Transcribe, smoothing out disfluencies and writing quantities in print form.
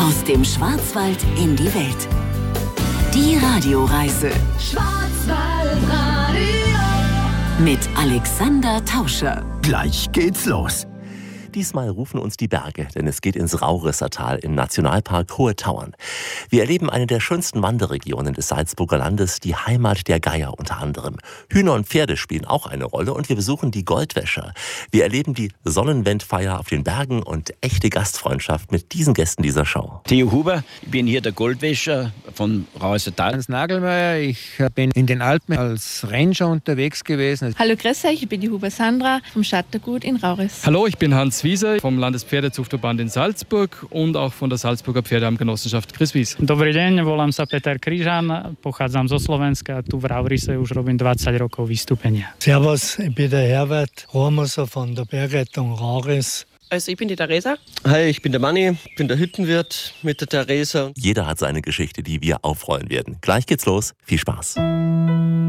Aus dem Schwarzwald in die Welt. Die Radioreise Schwarzwaldradio mit Alexander Tauscher. Gleich geht's los. Diesmal rufen uns die Berge, denn es geht ins Raurisser Tal im Nationalpark Hohe Tauern. Wir erleben eine der schönsten Wanderregionen des Salzburger Landes, die Heimat der Geier unter anderem. Hühner und Pferde spielen auch eine Rolle und wir besuchen die Goldwäscher. Wir erleben die Sonnenwendfeier auf den Bergen und echte Gastfreundschaft mit diesen Gästen dieser Show. Theo Huber, ich bin hier der Goldwäscher vom Raurisser Tal. Hans Nagelmeier, ich bin in den Alpen als Ranger unterwegs gewesen. Hallo, grüß euch, ich bin die Huber Sandra vom Schattergut in Rauris. Hallo, ich bin Hans Wieser vom Landespferdezuchtverband in Salzburg und auch von der Salzburger Pferdeheimgenossenschaft Chris Wies. Dobrý deň, volám sa Peter Kryžan, pochádzam zo Slovenska, tu v Raurise už robím 20 rokov vystúpenia. Servus, ich bin der Herbert Rohrmoser von der Bergrettung Rauris. Also ich bin die Theresa. Hi, ich bin der Manni, bin der Hüttenwirt mit der Theresa. Jeder hat seine Geschichte, die wir aufrollen werden. Gleich geht's los. Viel Spaß.